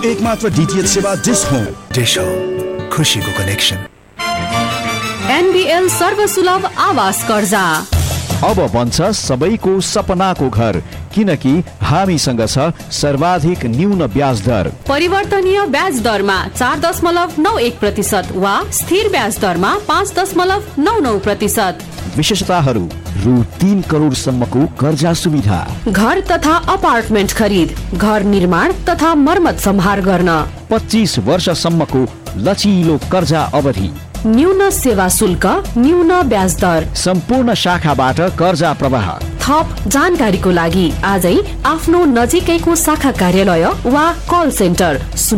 एकमात्र डीटीएच सेवा dish home. Dish home, खुशीको कनेक्सन। एनबीएल सर्वसुलभ आवास कर्जा अब बन्छ सबैको सपनाको घर, किनकि हामीसँग छ सर्वाधिक न्यून ब्याज दर। परिवर्तनीय ब्याज दरमा 4.91% वा स्थिर ब्याज दरमा 5.99%। विशेषताहरू: रु 3 करोड सम्मको कर्जा सुविधा, घर तथा अपार्टमेन्ट खरिद, घर निर्माण तथा मर्मत सम्हार गर्न, 25 वर्षसम्मको लचिलो कर्जा अवधि, न्यून सेवा शुल्क, न्यून ब्याज दर, सम्पूर्ण शाखाबाट कर्जा प्रवाह। थप जानकारीको लागि आजै आफ्नो नजिकैको शाखा कार्यालय वा कल सेन्टर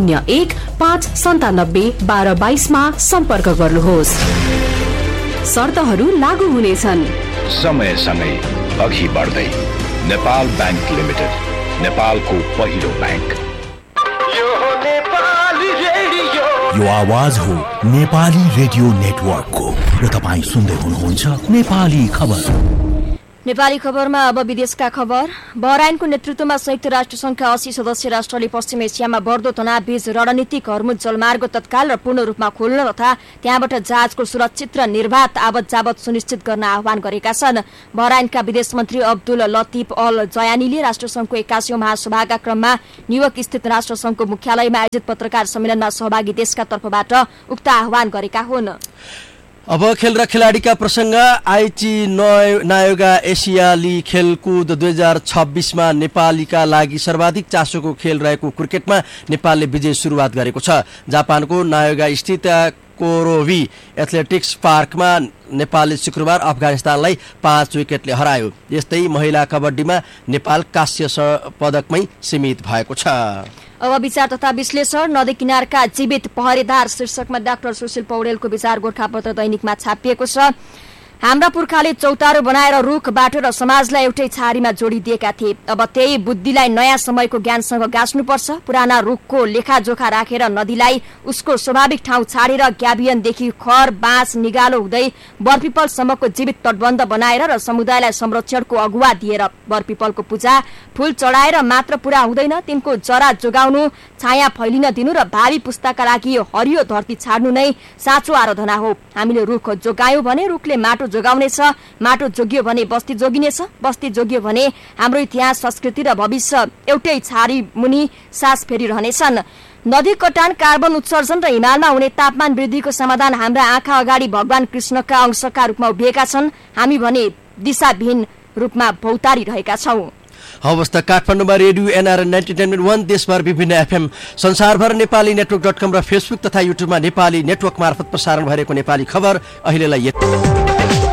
01-597-1222 मा सम्पर्क गर्नुहोस्। शर्तहरू लागू हुनेछन्। समय अघि बढ्दै नेपाल बैंक लिमिटेड, नेपालको पहिलो बैंक। यो आवाज हो नेपाली रेडियो नेटवर्कको र तपाईँ सुन्दै हुनुहुन्छ नेपाली खबर। नेपाली खबरमा अब विदेशका खबर। बहराइनको नेतृत्वमा संयुक्त राष्ट्र संघका 80 सदस्य राष्ट्रले पश्चिम एसियामा बढ्दो तनावबीच रणनीतिक हर्मुज जलमार्ग तत्काल र पूर्ण रूपमा खोल्न तथा त्यहाँबाट जहाजको सुरक्षित र निर्वाध आवत जावत सुनिश्चित गर्न आह्वान गरेका छन्। बहराइनका विदेश मन्त्री अब्दुल लतीफ अल जयानीले राष्ट्रसंघको 81औं महासभाका क्रममा न्युयोर्क स्थित राष्ट्रसंघको मुख्यालयमा आयोजित पत्रकार सम्मेलनमा सहभागी देशका तर्फबाट उक्त आह्वान गरेका हुन्। अब खेल र खेलाडीका प्रसंग। आइची नायोगा एसियाली खेलकुद 2026 मा नेपालीका लागि सर्वाधिक चासोको खेल रहेको क्रिकेटमा नेपालले विजय सुरुवात गरेको छ। जापानको नायोगा स्थित कोरोवी एथलेटिक्स पार्कमा नेपालले शुक्रबार अफगानिस्तानलाई 5 विकेटले हरायो। यस्तै महिला कबड्डीमा नेपाल कांस्य पदकमै सीमित भएको छ। अब विचार तथा विश्लेषण। नदी किनारका जीवित पहरेदार शीर्षकमा डाक्टर सुशील पौडेलको विचार गोरखापत्र दैनिकमा छापिएको छ। हाम्रा पुर्खाले चौतारो बनाएर रुख बाटो र समाजलाई एउटै छारीमा जोडिदिएका थिए। अब त्यही बुद्धिलाई नयाँ समयको ज्ञानसँग गाँच्नुपर्छ। पुराना रुखको लेखाजोखा राखेर नदीलाई उसको स्वाभाविक ठाउँ छाडेर ग्याबियनदेखि खर बाँस निगालो हुँदै बरपिपलसम्मको जीवित तटबन्ध बनाएर र समुदायलाई संरक्षणको अगुवा दिएर बरपिपलको पूजा फूल चढाएर मात्र पूरा हुँदैन, तिनको जरा जोगाउनु, छाया फैलिन दिनु र भावी पुस्ताका लागि हरियो धरती छाड्नु नै साँचो आराधना हो। हामीले रुख जोगायौं भने रुखले माटो जोगाउनेछ, माटो जोगियो भने बस्ती जोगिनेछ, बस्ती जोगियो भने हाम्रो इतिहास, संस्कृति र भविष्य एउटै छारी मुनि सास फेरिरहनेछन्। नदी कटान, कार्बन उत्सर्जन र हिमालमा हुने तापमान वृद्धिको समाधान हाम्रा आँखा अगाडि भगवान कृष्णका अंशका रूपमा उभिएका छन्। हामी भने दिशाविहीन रूपमा भौतारिरहेका छौं। अवस्था काठमाडौँमा रेडियो एनआरएन 90.1 देशभर विभिन्न एफएम, संसारभर नेपाली नेटवर्क.com र फेसबुक तथा युट्युबमा नेपाली नेटवर्क मार्फत प्रसारण भएको नेपाली खबर अहिलेलाई यति।